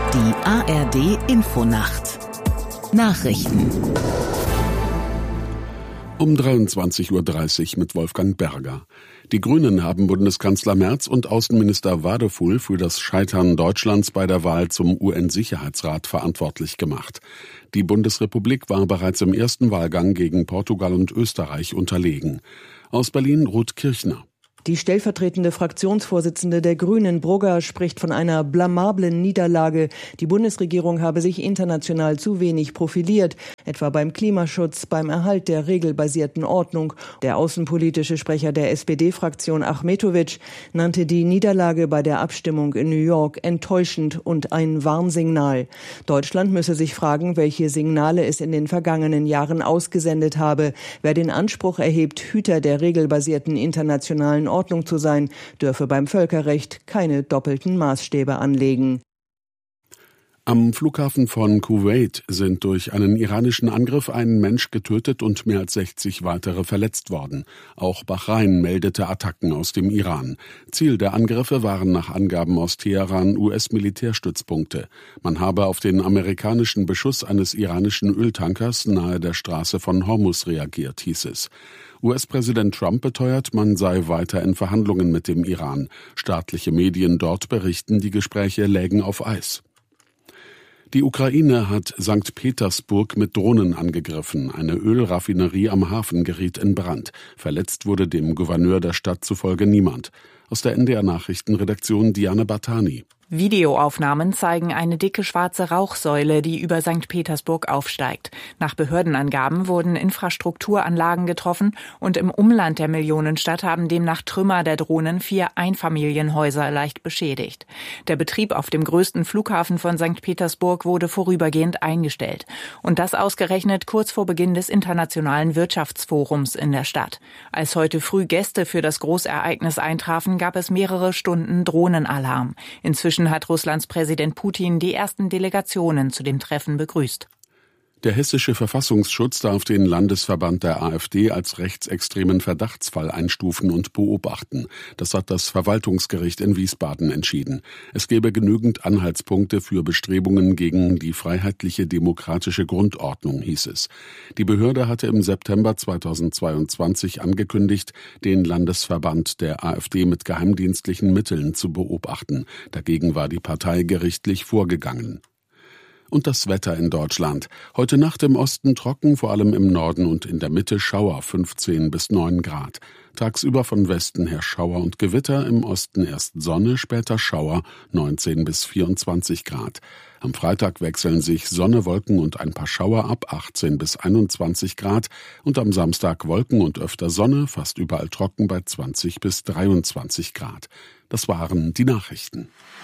Die ARD-Infonacht. Nachrichten. Um 23:30 Uhr mit Wolfgang Berger. Die Grünen haben Bundeskanzler Merz und Außenminister Wadefuhl für das Scheitern Deutschlands bei der Wahl zum UN-Sicherheitsrat verantwortlich gemacht. Die Bundesrepublik war bereits im ersten Wahlgang gegen Portugal und Österreich unterlegen. Aus Berlin Ruth Kirchner. Die stellvertretende Fraktionsvorsitzende der Grünen, Brugger, spricht von einer blamablen Niederlage. Die Bundesregierung habe sich international zu wenig profiliert, etwa beim Klimaschutz, beim Erhalt der regelbasierten Ordnung. Der außenpolitische Sprecher der SPD-Fraktion, Achmetovic, nannte die Niederlage bei der Abstimmung in New York enttäuschend und ein Warnsignal. Deutschland müsse sich fragen, welche Signale es in den vergangenen Jahren ausgesendet habe. Wer den Anspruch erhebt, Hüter der regelbasierten internationalen Ordnung zu sein, dürfe beim Völkerrecht keine doppelten Maßstäbe anlegen. Am Flughafen von Kuwait sind durch einen iranischen Angriff ein Mensch getötet und mehr als 60 weitere verletzt worden. Auch Bahrain meldete Attacken aus dem Iran. Ziel der Angriffe waren nach Angaben aus Teheran US-Militärstützpunkte. Man habe auf den amerikanischen Beschuss eines iranischen Öltankers nahe der Straße von Hormuz reagiert, hieß es. US-Präsident Trump beteuert, man sei weiter in Verhandlungen mit dem Iran. Staatliche Medien dort berichten, die Gespräche lägen auf Eis. Die Ukraine hat St. Petersburg mit Drohnen angegriffen. Eine Ölraffinerie am Hafen geriet in Brand. Verletzt wurde dem Gouverneur der Stadt zufolge niemand. Aus der NDR-Nachrichtenredaktion Diane Bartani. Videoaufnahmen zeigen eine dicke schwarze Rauchsäule, die über St. Petersburg aufsteigt. Nach Behördenangaben wurden Infrastrukturanlagen getroffen und im Umland der Millionenstadt haben demnach Trümmer der Drohnen 4 Einfamilienhäuser leicht beschädigt. Der Betrieb auf dem größten Flughafen von St. Petersburg wurde vorübergehend eingestellt. Und das ausgerechnet kurz vor Beginn des Internationalen Wirtschaftsforums in der Stadt. Als heute früh Gäste für das Großereignis eintrafen, gab es mehrere Stunden Drohnenalarm. Inzwischen hat Russlands Präsident Putin die ersten Delegationen zu dem Treffen begrüßt. Der hessische Verfassungsschutz darf den Landesverband der AfD als rechtsextremen Verdachtsfall einstufen und beobachten. Das hat das Verwaltungsgericht in Wiesbaden entschieden. Es gebe genügend Anhaltspunkte für Bestrebungen gegen die freiheitliche demokratische Grundordnung, hieß es. Die Behörde hatte im September 2022 angekündigt, den Landesverband der AfD mit geheimdienstlichen Mitteln zu beobachten. Dagegen war die Partei gerichtlich vorgegangen. Und das Wetter in Deutschland. Heute Nacht im Osten trocken, vor allem im Norden und in der Mitte Schauer 15 bis 9 Grad. Tagsüber von Westen her Schauer und Gewitter, im Osten erst Sonne, später Schauer 19 bis 24 Grad. Am Freitag wechseln sich Sonne, Wolken und ein paar Schauer ab, 18 bis 21 Grad. Und am Samstag Wolken und öfter Sonne, fast überall trocken bei 20 bis 23 Grad. Das waren die Nachrichten.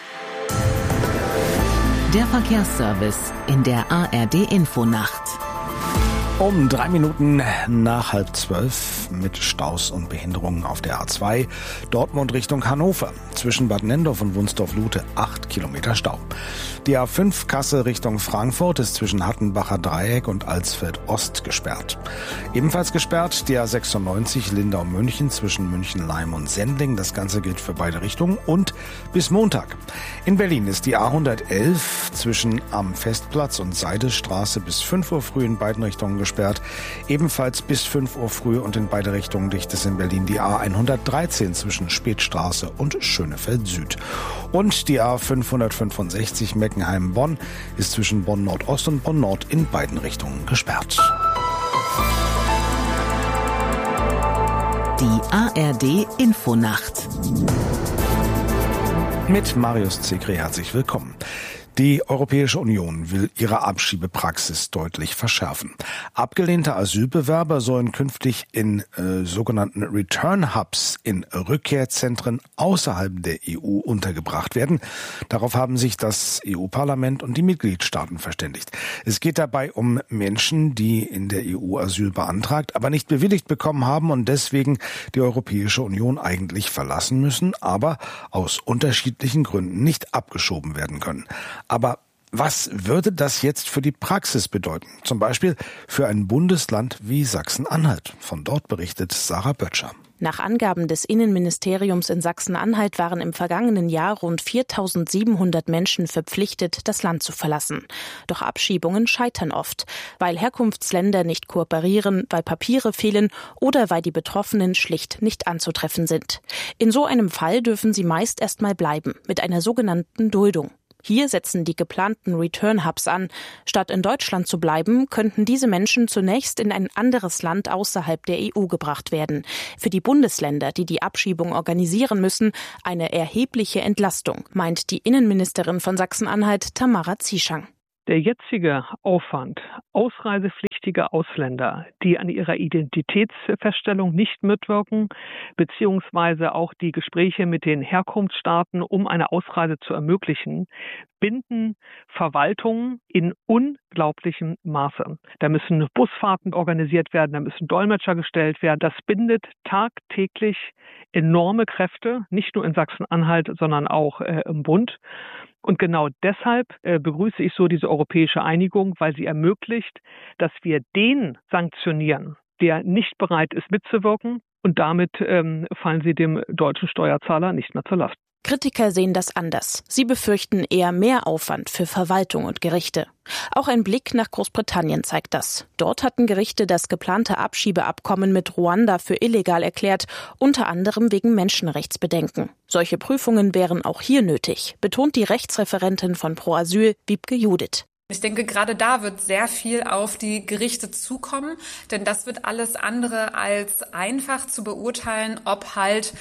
Der Verkehrsservice in der ARD-Infonacht. Um 3 Minuten nach 11:30 mit Staus und Behinderungen auf der A2 Dortmund Richtung Hannover. Zwischen Bad Nenndorf und Wunsdorf-Lute 8 Kilometer Stau. Die A5 Kassel Richtung Frankfurt ist zwischen Hattenbacher Dreieck und Alsfeld Ost gesperrt. Ebenfalls gesperrt die A96 Lindau-München zwischen München-Leim und Sendling. Das Ganze gilt für beide Richtungen und bis Montag. In Berlin ist die A111 zwischen Am Festplatz und Seidesstraße bis 5 Uhr früh in beiden Richtungen gesperrt. Ebenfalls bis 5 Uhr früh und in beide Richtungen dicht ist in Berlin die A113 zwischen Spätstraße und Schönefeld Süd. Und die A565 Meckenheim-Bonn ist zwischen Bonn Nordost und Bonn Nord in beiden Richtungen gesperrt. Die ARD-Infonacht. Mit Marius Zekri herzlich willkommen. Die Europäische Union will ihre Abschiebepraxis deutlich verschärfen. Abgelehnte Asylbewerber sollen künftig in sogenannten Return Hubs in Rückkehrzentren außerhalb der EU untergebracht werden. Darauf haben sich das EU-Parlament und die Mitgliedstaaten verständigt. Es geht dabei um Menschen, die in der EU Asyl beantragt, aber nicht bewilligt bekommen haben und deswegen die Europäische Union eigentlich verlassen müssen, aber aus unterschiedlichen Gründen nicht abgeschoben werden können. Aber was würde das jetzt für die Praxis bedeuten? Zum Beispiel für ein Bundesland wie Sachsen-Anhalt. Von dort berichtet Sarah Böttcher. Nach Angaben des Innenministeriums in Sachsen-Anhalt waren im vergangenen Jahr rund 4.700 Menschen verpflichtet, das Land zu verlassen. Doch Abschiebungen scheitern oft, weil Herkunftsländer nicht kooperieren, weil Papiere fehlen oder weil die Betroffenen schlicht nicht anzutreffen sind. In so einem Fall dürfen sie meist erstmal bleiben, mit einer sogenannten Duldung. Hier setzen die geplanten Return-Hubs an. Statt in Deutschland zu bleiben, könnten diese Menschen zunächst in ein anderes Land außerhalb der EU gebracht werden. Für die Bundesländer, die die Abschiebung organisieren müssen, eine erhebliche Entlastung, meint die Innenministerin von Sachsen-Anhalt, Tamara Zieschang. Der jetzige Aufwand, ausreisepflichtige Ausländer, die an ihrer Identitätsfeststellung nicht mitwirken, beziehungsweise auch die Gespräche mit den Herkunftsstaaten, um eine Ausreise zu ermöglichen, binden Verwaltungen in unglaublichem Maße. Da müssen Busfahrten organisiert werden, da müssen Dolmetscher gestellt werden. Das bindet tagtäglich enorme Kräfte, nicht nur in Sachsen-Anhalt, sondern auch im Bund. Und genau deshalb begrüße ich so diese europäische Einigung, weil sie ermöglicht, dass wir den sanktionieren, der nicht bereit ist mitzuwirken. Und damit fallen sie dem deutschen Steuerzahler nicht mehr zur Last. Kritiker sehen das anders. Sie befürchten eher mehr Aufwand für Verwaltung und Gerichte. Auch ein Blick nach Großbritannien zeigt das. Dort hatten Gerichte das geplante Abschiebeabkommen mit Ruanda für illegal erklärt, unter anderem wegen Menschenrechtsbedenken. Solche Prüfungen wären auch hier nötig, betont die Rechtsreferentin von Pro Asyl, Wiebke Judith. Ich denke, gerade da wird sehr viel auf die Gerichte zukommen, denn das wird alles andere als einfach zu beurteilen, ob halt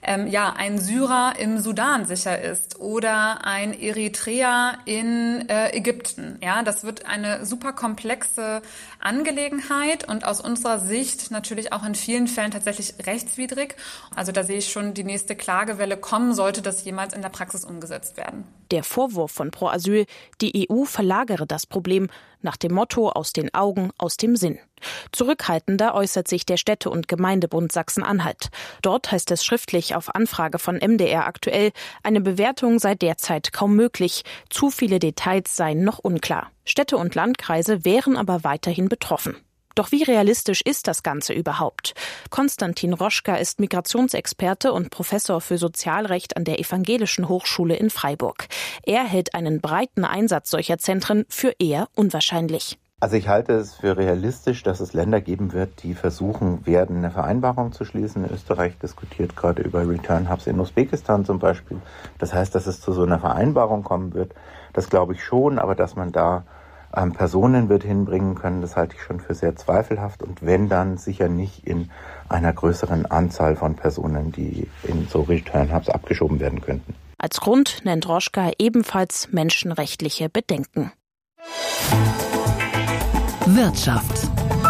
ein Syrer im Sudan sicher ist oder ein Eritreer in Ägypten. Ja, das wird eine super komplexe Angelegenheit und aus unserer Sicht natürlich auch in vielen Fällen tatsächlich rechtswidrig. Also da sehe ich schon die nächste Klagewelle kommen, sollte das jemals in der Praxis umgesetzt werden. Der Vorwurf von Pro Asyl, die EU verlagere das Problem nach dem Motto aus den Augen, aus dem Sinn. Zurückhaltender äußert sich der Städte- und Gemeindebund Sachsen-Anhalt. Dort heißt es schriftlich auf Anfrage von MDR aktuell, eine Bewertung sei derzeit kaum möglich. Zu viele Details seien noch unklar. Städte und Landkreise wären aber weiterhin betroffen. Doch wie realistisch ist das Ganze überhaupt? Konstantin Roschka ist Migrationsexperte und Professor für Sozialrecht an der Evangelischen Hochschule in Freiburg. Er hält einen breiten Einsatz solcher Zentren für eher unwahrscheinlich. Also ich halte es für realistisch, dass es Länder geben wird, die versuchen werden, eine Vereinbarung zu schließen. Österreich diskutiert gerade über Return Hubs in Usbekistan zum Beispiel. Das heißt, dass es zu so einer Vereinbarung kommen wird. Das glaube ich schon, aber dass man da Personen wird hinbringen können, das halte ich schon für sehr zweifelhaft. Und wenn, dann sicher nicht in einer größeren Anzahl von Personen, die in so Return Hubs abgeschoben werden könnten. Als Grund nennt Roschka ebenfalls menschenrechtliche Bedenken. Wirtschaft.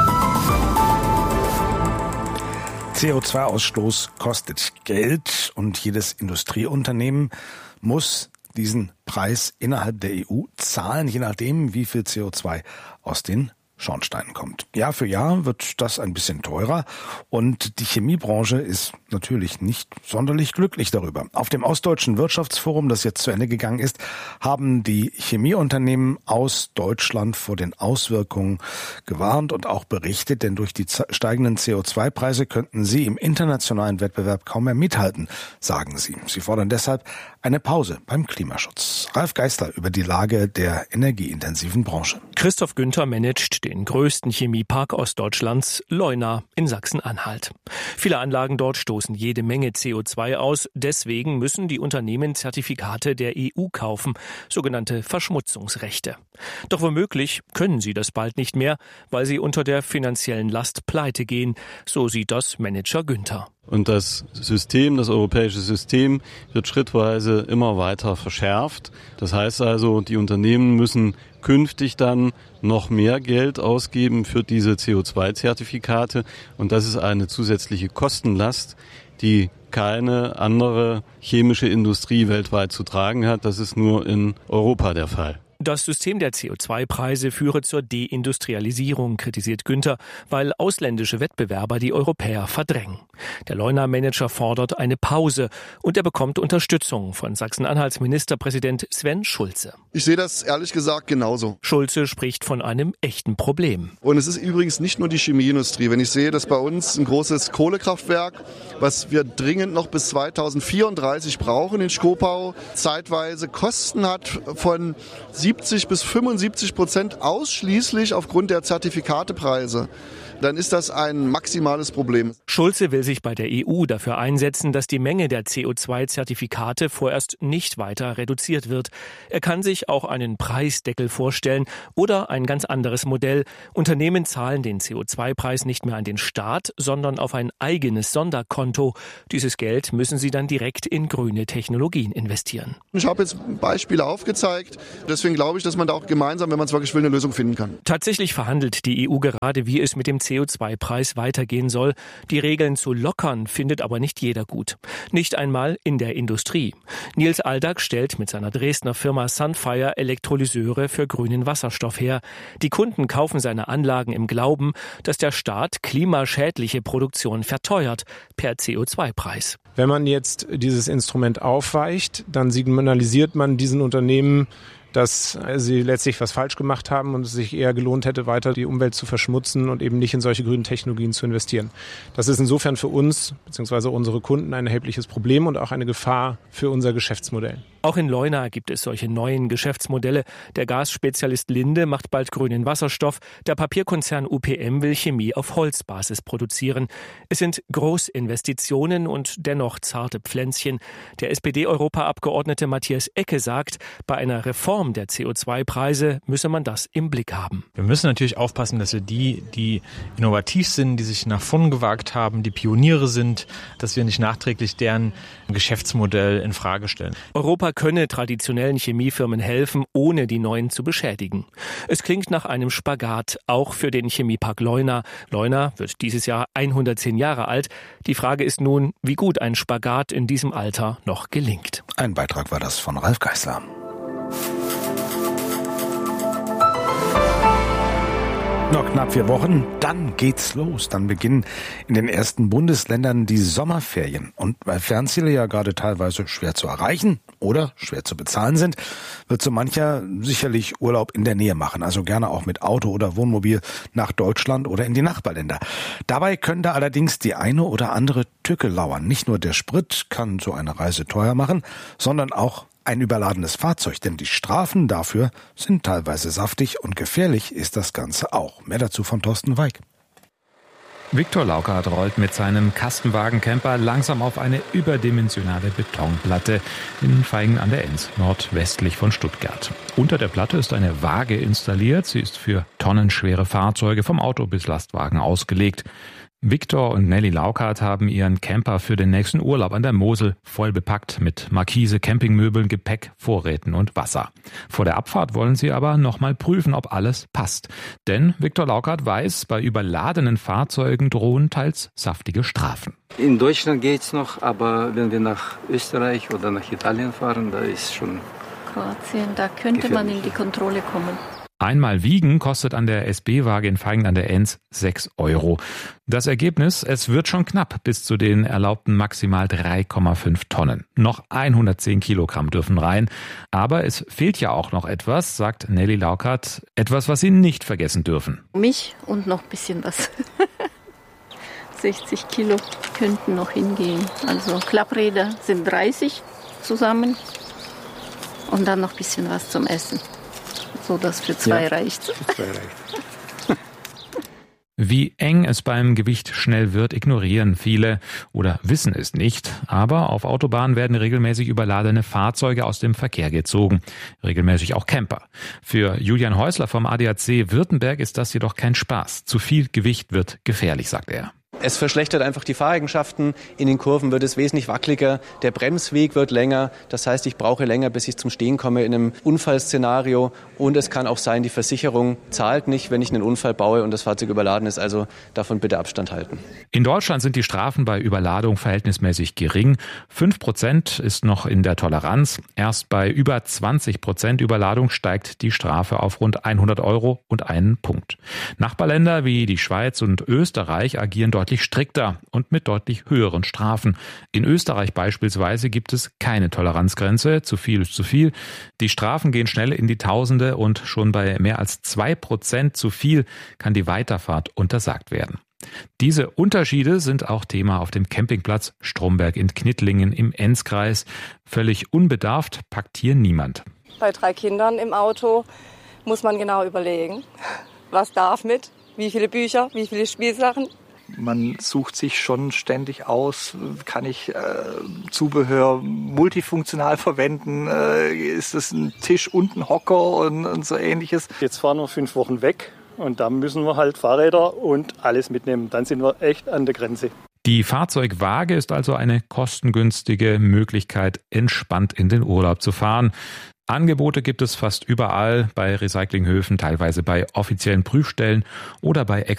CO2-Ausstoß kostet Geld und jedes Industrieunternehmen muss diesen Preis innerhalb der EU zahlen, je nachdem, wie viel CO2 aus den Schornsteinen kommt. Jahr für Jahr wird das ein bisschen teurer und die Chemiebranche ist natürlich nicht sonderlich glücklich darüber. Auf dem Ostdeutschen Wirtschaftsforum, das jetzt zu Ende gegangen ist, haben die Chemieunternehmen aus Deutschland vor den Auswirkungen gewarnt und auch berichtet, denn durch die steigenden CO2-Preise könnten sie im internationalen Wettbewerb kaum mehr mithalten, sagen sie. Sie fordern deshalb eine Pause beim Klimaschutz. Ralf Geisler über die Lage der energieintensiven Branche. Christoph Günther managt den größten Chemiepark Ostdeutschlands, Leuna in Sachsen-Anhalt. Viele Anlagen dort stoßen jede Menge CO2 aus. Deswegen müssen die Unternehmen Zertifikate der EU kaufen, sogenannte Verschmutzungsrechte. Doch womöglich können sie das bald nicht mehr, weil sie unter der finanziellen Last pleite gehen. So sieht das Manager Günther. Und das System, das europäische System, wird schrittweise immer weiter verschärft. Das heißt also, die Unternehmen müssen künftig dann noch mehr Geld ausgeben für diese CO2-Zertifikate. Und das ist eine zusätzliche Kostenlast, die keine andere chemische Industrie weltweit zu tragen hat. Das ist nur in Europa der Fall. Das System der CO2-Preise führe zur Deindustrialisierung, kritisiert Günther, weil ausländische Wettbewerber die Europäer verdrängen. Der Leuna-Manager fordert eine Pause und er bekommt Unterstützung von Sachsen-Anhalts Ministerpräsident Sven Schulze. Ich sehe das ehrlich gesagt genauso. Schulze spricht von einem echten Problem. Und es ist übrigens nicht nur die Chemieindustrie. Wenn ich sehe, dass bei uns ein großes Kohlekraftwerk, was wir dringend noch bis 2034 brauchen in Schkopau, zeitweise Kosten hat von 70 bis 75% ausschließlich aufgrund der Zertifikatepreise, dann ist das ein maximales Problem. Schulze will sich bei der EU dafür einsetzen, dass die Menge der CO2-Zertifikate vorerst nicht weiter reduziert wird. Er kann sich auch einen Preisdeckel vorstellen oder ein ganz anderes Modell. Unternehmen zahlen den CO2-Preis nicht mehr an den Staat, sondern auf ein eigenes Sonderkonto. Dieses Geld müssen sie dann direkt in grüne Technologien investieren. Ich habe jetzt Beispiele aufgezeigt. Deswegen glaube ich, dass man da auch gemeinsam, wenn man es wirklich will, eine Lösung finden kann. Tatsächlich verhandelt die EU gerade, wie es mit dem CO2-Preis weitergehen soll. Die Regeln zu lockern findet aber nicht jeder gut. Nicht einmal in der Industrie. Nils Aldag stellt mit seiner Dresdner Firma Sunfire Elektrolyseure für grünen Wasserstoff her. Die Kunden kaufen seine Anlagen im Glauben, dass der Staat klimaschädliche Produktion verteuert per CO2-Preis. Wenn man jetzt dieses Instrument aufweicht, dann signalisiert man diesen Unternehmen, dass sie letztlich was falsch gemacht haben und es sich eher gelohnt hätte, weiter die Umwelt zu verschmutzen und eben nicht in solche grünen Technologien zu investieren. Das ist insofern für uns bzw. unsere Kunden ein erhebliches Problem und auch eine Gefahr für unser Geschäftsmodell. Auch in Leuna gibt es solche neuen Geschäftsmodelle. Der Gasspezialist Linde macht bald grünen Wasserstoff. Der Papierkonzern UPM will Chemie auf Holzbasis produzieren. Es sind Großinvestitionen und dennoch zarte Pflänzchen. Der SPD-Europaabgeordnete Matthias Ecke sagt, bei einer Reform der CO2-Preise müsse man das im Blick haben. Wir müssen natürlich aufpassen, dass wir die innovativ sind, die sich nach vorn gewagt haben, die Pioniere sind, dass wir nicht nachträglich deren Geschäftsmodell in Frage stellen. Europa könne traditionellen Chemiefirmen helfen, ohne die neuen zu beschädigen. Es klingt nach einem Spagat, auch für den Chemiepark Leuna. Leuna wird dieses Jahr 110 Jahre alt. Die Frage ist nun, wie gut ein Spagat in diesem Alter noch gelingt. Ein Beitrag war das von Ralf Geißler. Noch knapp 4 Wochen, dann geht's los. Dann beginnen in den ersten Bundesländern die Sommerferien. Und weil Fernziele ja gerade teilweise schwer zu erreichen oder schwer zu bezahlen sind, wird so mancher sicherlich Urlaub in der Nähe machen. Also gerne auch mit Auto oder Wohnmobil nach Deutschland oder in die Nachbarländer. Dabei könnte allerdings die eine oder andere Tücke lauern. Nicht nur der Sprit kann so eine Reise teuer machen, sondern auch ein überladenes Fahrzeug, denn die Strafen dafür sind teilweise saftig und gefährlich ist das Ganze auch. Mehr dazu von Thorsten Weig. Viktor Laukert rollt mit seinem Kastenwagen-Camper langsam auf eine überdimensionale Betonplatte in Vaihingen an der Enns, nordwestlich von Stuttgart. Unter der Platte ist eine Waage installiert. Sie ist für tonnenschwere Fahrzeuge vom Auto bis Lastwagen ausgelegt. Viktor und Nelly Laukert haben ihren Camper für den nächsten Urlaub an der Mosel voll bepackt mit Markise, Campingmöbeln, Gepäck, Vorräten und Wasser. Vor der Abfahrt wollen sie aber nochmal prüfen, ob alles passt. Denn Viktor Laukert weiß, bei überladenen Fahrzeugen drohen teils saftige Strafen. In Deutschland geht's noch, aber wenn wir nach Österreich oder nach Italien fahren, da ist schon Kroatien, da könnte man in die Kontrolle kommen. Einmal wiegen kostet an der SB-Waage in Vaihingen an der Enns 6 €. Das Ergebnis, es wird schon knapp bis zu den erlaubten maximal 3,5 Tonnen. Noch 110 Kilogramm dürfen rein. Aber es fehlt ja auch noch etwas, sagt Nelly Laukert. Etwas, was Sie nicht vergessen dürfen. Mich und noch ein bisschen was. 60 Kilo könnten noch hingehen. Also Klappräder sind 30 zusammen. Und dann noch ein bisschen was zum Essen. So dass für 2 reicht. Wie eng es beim Gewicht schnell wird, ignorieren viele oder wissen es nicht. Aber auf Autobahnen werden regelmäßig überladene Fahrzeuge aus dem Verkehr gezogen. Regelmäßig auch Camper. Für Julian Häusler vom ADAC Württemberg ist das jedoch kein Spaß. Zu viel Gewicht wird gefährlich, sagt er. Es verschlechtert einfach die Fahreigenschaften. In den Kurven wird es wesentlich wackeliger. Der Bremsweg wird länger. Das heißt, ich brauche länger, bis ich zum Stehen komme in einem Unfallszenario. Und es kann auch sein, die Versicherung zahlt nicht, wenn ich einen Unfall baue und das Fahrzeug überladen ist. Also davon bitte Abstand halten. In Deutschland sind die Strafen bei Überladung verhältnismäßig gering. 5% ist noch in der Toleranz. Erst bei über 20% Überladung steigt die Strafe auf rund 100 € und einen Punkt. Nachbarländer wie die Schweiz und Österreich agieren deutlich strikter und mit deutlich höheren Strafen. In Österreich beispielsweise gibt es keine Toleranzgrenze. Zu viel ist zu viel. Die Strafen gehen schnell in die Tausende und schon bei mehr als 2% zu viel kann die Weiterfahrt untersagt werden. Diese Unterschiede sind auch Thema auf dem Campingplatz Stromberg in Knittlingen im Enzkreis. Völlig unbedarft packt hier niemand. Bei 3 Kindern im Auto muss man genau überlegen, was darf mit, wie viele Bücher, wie viele Spielsachen. Man sucht sich schon ständig aus, kann ich Zubehör multifunktional verwenden, ist es ein Tisch und ein Hocker und so ähnliches. Jetzt fahren wir 5 Wochen weg und dann müssen wir halt Fahrräder und alles mitnehmen. Dann sind wir echt an der Grenze. Die Fahrzeugwaage ist also eine kostengünstige Möglichkeit, entspannt in den Urlaub zu fahren. Angebote gibt es fast überall, bei Recyclinghöfen, teilweise bei offiziellen Prüfstellen oder bei